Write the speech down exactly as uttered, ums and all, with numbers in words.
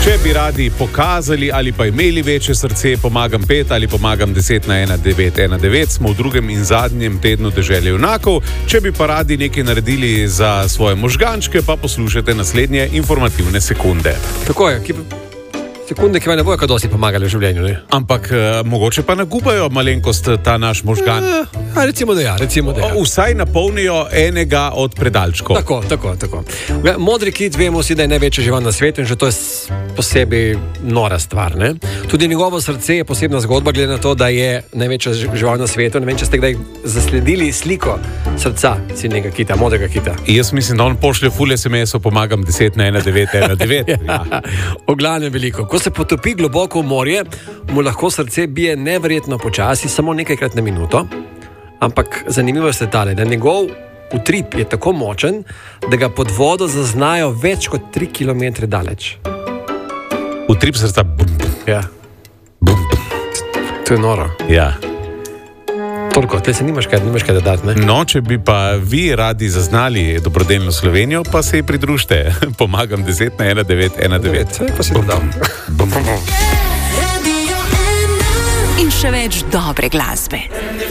Če bi radi pokazali ali pa imeli večje srce, pomagam pet ali pomagam deset na ena devet ena devet, smo v drugem in zadnjem tednu dežele junakov. Če bi pa radi nekaj naredili za svoje možgančke, pa poslušajte naslednje informativne sekunde. Tako je, ki... sekunde, ki vam ne bojo kaj dosti pomagali v življenju, ne? Ampak uh, mogoče pa nagubajo malenkost ta naš možgan. E, a recimo, da ja, recimo, da ja. Vsaj napolnijo enega od predalčkov. Tako, tako, tako. Modri kit, vemo si, da je največja žival na svetu in že to je posebej nora stvar, ne? Tudi njegovo srce je posebna zgodba, glede na to, da je največja žival na svetu. Ne vem, če ste kdaj zasledili sliko srca ciljnega kita, modrega kita. Jaz mislim, da on pošlje ful es em esov, pomagam deset na ena devet ena devet. Ja. V glavnem veliko. Ko se potopi globoko v morje, mu lahko srce bije neverjetno počasi, samo nekajkrat na minuto. Ampak zanimivo je tale, da njegov utrip je tako močen, da ga pod vodo zaznajo več kot tri kilometre daleč. Utrip srca. Ja. To je noro. Ja. Toliko, tle se nimaš kaj, nimaš kaj dodati, ne? No, če bi pa vi radi zaznali dobrodelno Slovenijo, pa se ji pridružite. Pomagam deset na ena devet ena devet. Vse pa si dodal. In še več dobre glasbe.